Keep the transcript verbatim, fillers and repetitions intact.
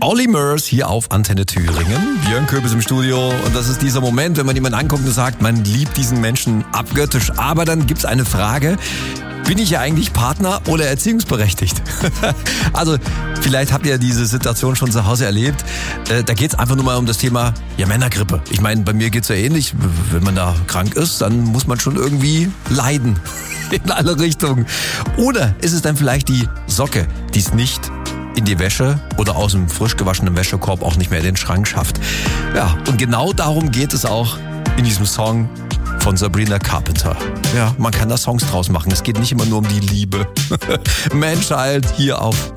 Olly Murs hier auf Antenne Thüringen. Björn Köbis im Studio. Und das ist dieser Moment, wenn man jemanden anguckt und sagt, man liebt diesen Menschen abgöttisch. Aber dann gibt's eine Frage. Bin ich ja eigentlich Partner oder erziehungsberechtigt? Also, vielleicht habt ihr diese Situation schon zu Hause erlebt. Äh, da geht's einfach nur mal um das Thema ja, Männergrippe. Ich meine, bei mir geht's ja ähnlich. Wenn man da krank ist, dann muss man schon irgendwie leiden. In alle Richtungen. Oder ist es dann vielleicht die Socke, die es nicht in die Wäsche oder aus dem frisch gewaschenen Wäschekorb auch nicht mehr in den Schrank schafft? Ja, und genau darum geht es auch in diesem Song von Sabrina Carpenter. Ja, man kann da Songs draus machen. Es geht nicht immer nur um die Liebe. Man Child hier auf